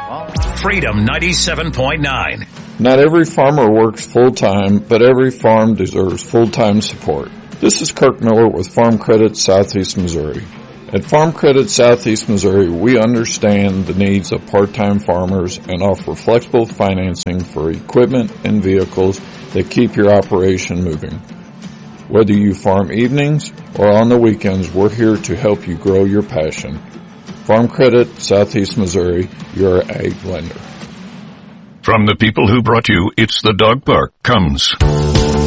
Freedom 97.9. Not every farmer works full-time, but every farm deserves full-time support. This is Kirk Miller with Farm Credit Southeast Missouri. At Farm Credit Southeast Missouri, we understand the needs of part-time farmers and offer flexible financing for equipment and vehicles that keep your operation moving. Whether you farm evenings or on the weekends, we're here to help you grow your passion. Farm Credit Southeast Missouri, your ag lender. From the people who brought you It's the Dog Park comes